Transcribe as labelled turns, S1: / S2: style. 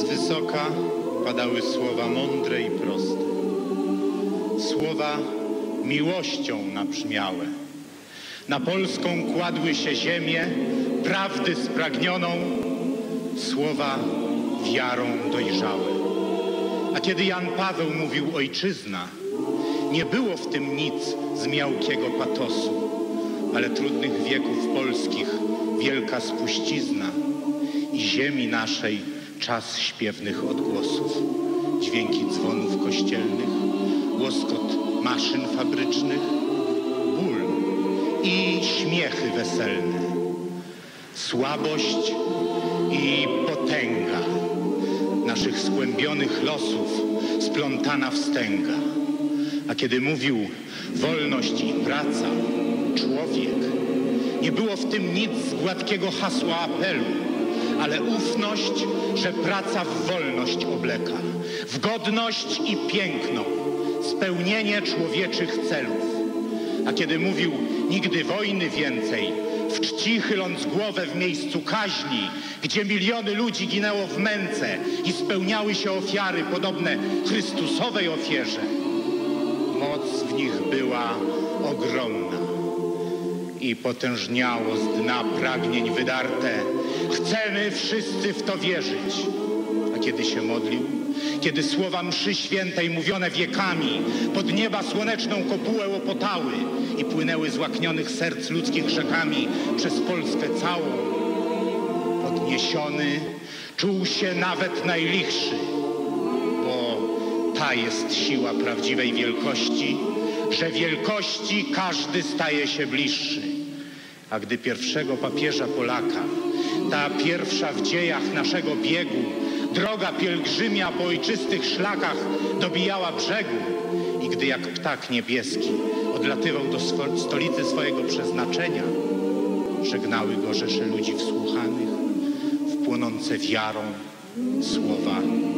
S1: Z wysoka padały słowa mądre i proste. Słowa miłością nabrzmiałe. Na Polską kładły się ziemię, prawdy spragnioną, słowa wiarą dojrzałe. A kiedy Jan Paweł mówił ojczyzna, nie było w tym nic z miałkiego patosu, ale trudnych wieków polskich wielka spuścizna i ziemi naszej czas śpiewnych odgłosów, dźwięki dzwonów kościelnych, łoskot maszyn fabrycznych, ból i śmiechy weselne, słabość i potęga naszych skłębionych losów splątana wstęga. A kiedy mówił wolność i praca, człowiek, nie było w tym nic z gładkiego hasła apelu, ale ufność, że praca w wolność obleka, w godność i piękno, spełnienie człowieczych celów. A kiedy mówił nigdy wojny więcej, w czci chyląc głowę w miejscu kaźni, gdzie miliony ludzi ginęło w męce i spełniały się ofiary podobne Chrystusowej ofierze, moc w nich była ogromna i potężniało z dna pragnień wydarte. Chcemy wszyscy w to wierzyć. A kiedy się modlił, kiedy słowa mszy świętej mówione wiekami pod nieba słoneczną kopułę łopotały i płynęły z łaknionych serc ludzkich rzekami przez Polskę całą, podniesiony czuł się nawet najlichszy, bo ta jest siła prawdziwej wielkości, że wielkości każdy staje się bliższy. A gdy pierwszego papieża Polaka, ta pierwsza w dziejach naszego biegu, droga pielgrzymia po ojczystych szlakach dobijała brzegu i gdy jak ptak niebieski odlatywał do stolicy swojego przeznaczenia, żegnały go rzesze ludzi wsłuchanych w płonące wiarą słowa